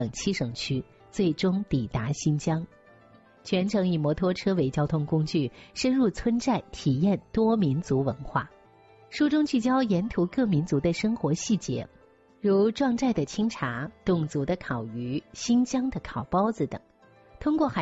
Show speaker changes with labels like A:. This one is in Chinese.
A: 等7省区，最终抵达新疆。全程以摩托车为交通工具，深入村寨，体验多民族文化。书中聚焦沿途各民族的生活细节，如壮寨的清茶、侗族的烤鱼、新疆的烤包子等，通过